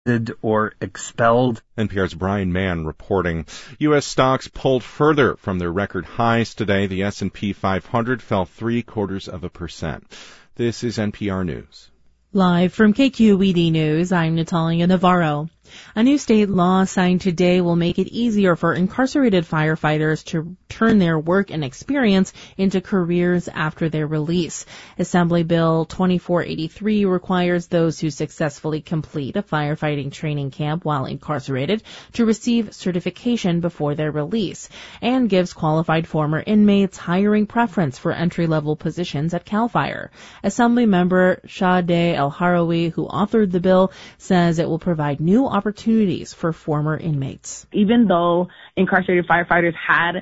or expelled. NPR's Brian Mann reporting. U.S. stocks pulled further from their record highs today. The S&P 500 fell 0.75%. This is NPR News. Live from KQED News, I'm Natalia Navarro. A new state law signed today will make it easier for incarcerated firefighters to turn their work and experience into careers after their release. Assembly Bill 2483 requires those who successfully complete a firefighting training camp while incarcerated to receive certification before their release, and gives qualified former inmates hiring preference for entry-level positions at CAL FIRE. Assembly member Shadeh El-Harawi, who authored the bill, says it will provide new opportunities for former inmates. Even though incarcerated firefighters had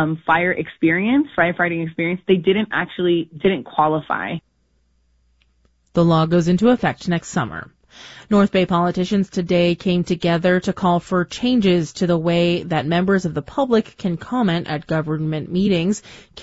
firefighting experience, they didn't qualify. The law goes into effect next summer. North Bay politicians today came together to call for changes to the way that members of the public can comment at government meetings.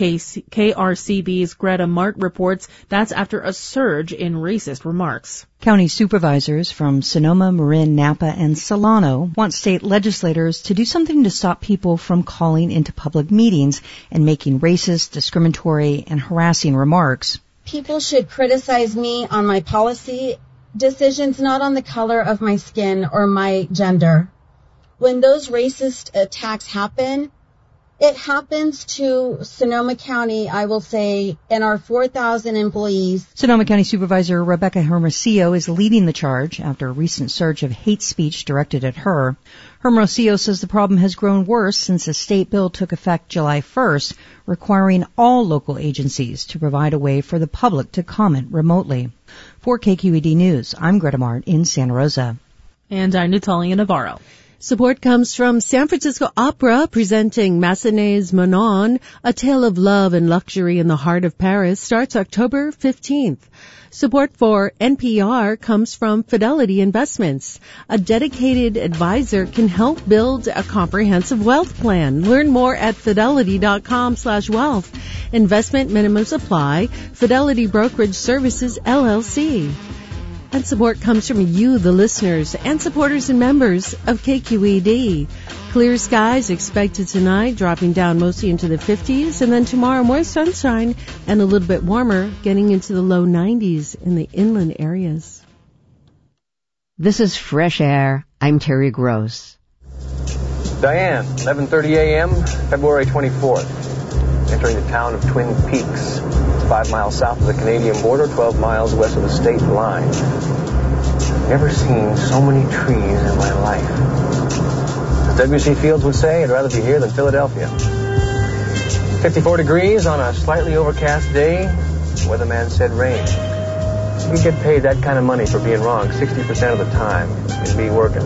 KRCB's Greta Mart reports that's after a surge in racist remarks. County supervisors from Sonoma, Marin, Napa, and Solano want state legislators to do something to stop people from calling into public meetings and making racist, discriminatory, and harassing remarks. People should criticize me on my policy decisions, not on the color of my skin or my gender. When those racist attacks happen, it happens to Sonoma County, I will say, and our 4,000 employees. Sonoma County Supervisor Rebecca Hermosillo is leading the charge after a recent surge of hate speech directed at her. Hermosillo says the problem has grown worse since a state bill took effect July 1st, requiring all local agencies to provide a way for the public to comment remotely. For KQED News, I'm Greta Mart in Santa Rosa. And I'm Natalia Navarro. Support comes from San Francisco Opera presenting Massenet's Manon, A Tale of Love and Luxury in the Heart of Paris, starts October 15th. Support for NPR comes from Fidelity Investments. A dedicated advisor can help build a comprehensive wealth plan. Learn more at fidelity.com/wealth. Investment minimums apply. Fidelity Brokerage Services, LLC. And support comes from you, the listeners, and supporters and members of KQED. Clear skies expected tonight, dropping down mostly into the 50s, and then tomorrow more sunshine and a little bit warmer, getting into the low 90s in the inland areas. This is Fresh Air. I'm Terry Gross. Diane, 11:30 a.m., February 24th. Entering the town of Twin Peaks. 5 miles south of the Canadian border, 12 miles west of the state line. Never seen so many trees in my life. As W.C. Fields would say, I'd rather be here than Philadelphia. 54 degrees on a slightly overcast day. The weatherman said rain. We get paid that kind of money for being wrong 60% of the time. We'd be working.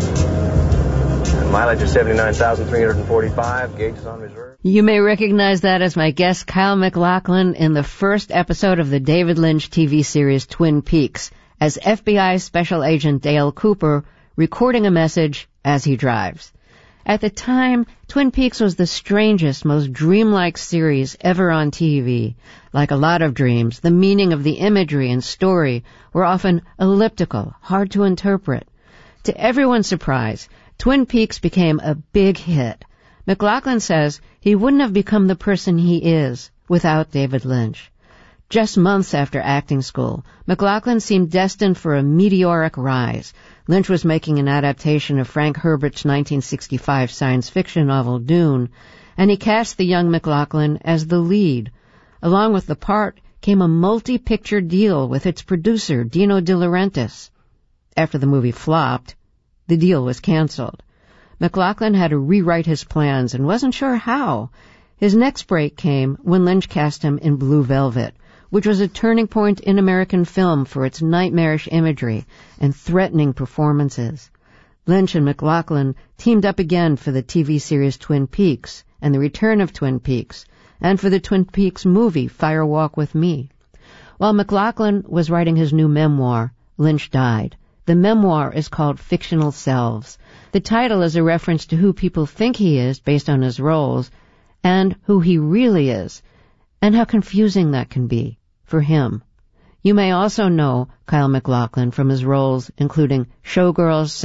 And mileage is 79,345. Gauge is on reserve. You may recognize that as my guest Kyle MacLachlan in the first episode of the David Lynch TV series Twin Peaks as FBI Special Agent Dale Cooper recording a message as he drives. At the time, Twin Peaks was the strangest, most dreamlike series ever on TV. Like a lot of dreams, the meaning of the imagery and story were often elliptical, hard to interpret. To everyone's surprise, Twin Peaks became a big hit. MacLachlan says he wouldn't have become the person he is without David Lynch. Just months after acting school, MacLachlan seemed destined for a meteoric rise. Lynch was making an adaptation of Frank Herbert's 1965 science fiction novel Dune, and he cast the young MacLachlan as the lead. Along with the part came a multi-picture deal with its producer, Dino De Laurentiis. After the movie flopped, the deal was canceled. MacLachlan had to rewrite his plans and wasn't sure how. His next break came when Lynch cast him in Blue Velvet, which was a turning point in American film for its nightmarish imagery and threatening performances. Lynch and MacLachlan teamed up again for the TV series Twin Peaks and the return of Twin Peaks, and for the Twin Peaks movie Fire Walk with Me. While MacLachlan was writing his new memoir, Lynch died. The memoir is called Fictional Selves. The title is a reference to who people think he is based on his roles and who he really is, and how confusing that can be for him. You may also know Kyle MacLachlan from his roles including Showgirls,